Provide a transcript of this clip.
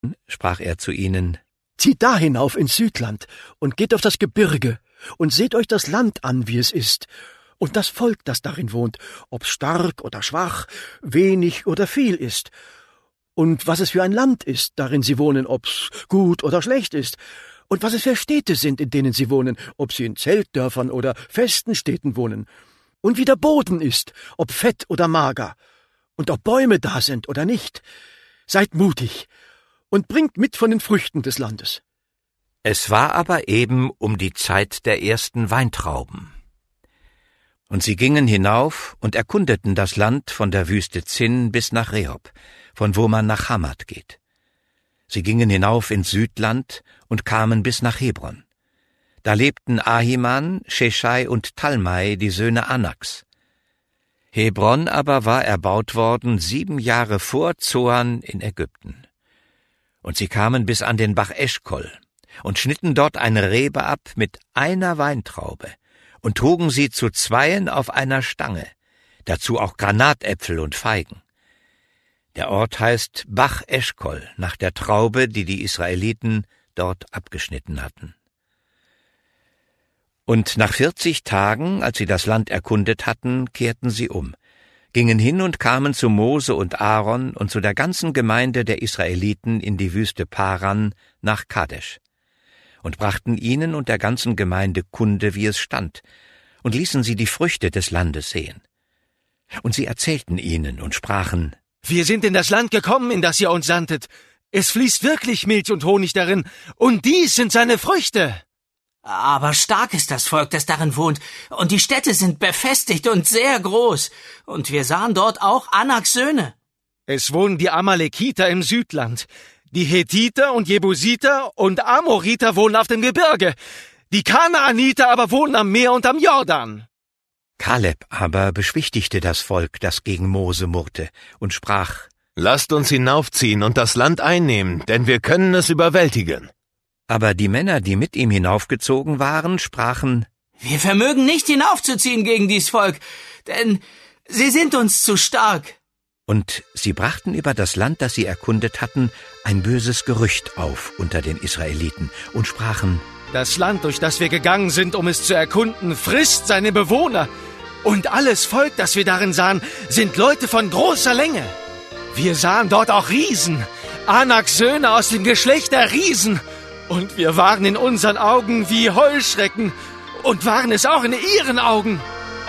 sprach er zu ihnen: Zieht da hinauf ins Südland und geht auf das Gebirge und seht euch das Land an, wie es ist, und das Volk, das darin wohnt, ob's stark oder schwach, wenig oder viel ist, und was es für ein Land ist, darin sie wohnen, ob's gut oder schlecht ist, und was es für Städte sind, in denen sie wohnen, ob sie in Zeltdörfern oder festen Städten wohnen, und wie der Boden ist, ob fett oder mager, und ob Bäume da sind oder nicht. Seid mutig und bringt mit von den Früchten des Landes. Es war aber eben um die Zeit der ersten Weintrauben. Und sie gingen hinauf und erkundeten das Land von der Wüste Zin bis nach Rehob, von wo man nach Hamat geht. Sie gingen hinauf ins Südland und kamen bis nach Hebron. Da lebten Ahiman, Sheshai und Talmai, die Söhne Anaks. Hebron aber war erbaut worden 7 Jahre vor Zoan in Ägypten. Und sie kamen bis an den Bach Eschkol und schnitten dort eine Rebe ab mit einer Weintraube und trugen sie zu 2 auf einer Stange, dazu auch Granatäpfel und Feigen. Der Ort heißt Bach Eschkol, nach der Traube, die die Israeliten dort abgeschnitten hatten. Und nach 40 Tagen, als sie das Land erkundet hatten, kehrten sie um, gingen hin und kamen zu Mose und Aaron und zu der ganzen Gemeinde der Israeliten in die Wüste Paran nach Kadesh und brachten ihnen und der ganzen Gemeinde Kunde, wie es stand, und ließen sie die Früchte des Landes sehen. Und sie erzählten ihnen und sprachen: Wir sind in das Land gekommen, in das ihr uns sandtet. Es fließt wirklich Milch und Honig darin, und dies sind seine Früchte. Aber stark ist das Volk, das darin wohnt, und die Städte sind befestigt und sehr groß, und wir sahen dort auch Anaks Söhne. Es wohnen die Amalekiter im Südland. Die Hethiter und Jebusiter und Amoriter wohnen auf dem Gebirge. Die Kanaaniter aber wohnen am Meer und am Jordan. Kaleb aber beschwichtigte das Volk, das gegen Mose murrte, und sprach: Lasst uns hinaufziehen und das Land einnehmen, denn wir können es überwältigen. Aber die Männer, die mit ihm hinaufgezogen waren, sprachen: Wir vermögen nicht hinaufzuziehen gegen dies Volk, denn sie sind uns zu stark. Und sie brachten über das Land, das sie erkundet hatten, ein böses Gerücht auf unter den Israeliten und sprachen: Das Land, durch das wir gegangen sind, um es zu erkunden, frisst seine Bewohner. Und alles Volk, das wir darin sahen, sind Leute von großer Länge. Wir sahen dort auch Riesen, Anaks Söhne aus dem Geschlecht der Riesen. Und wir waren in unseren Augen wie Heuschrecken und waren es auch in ihren Augen.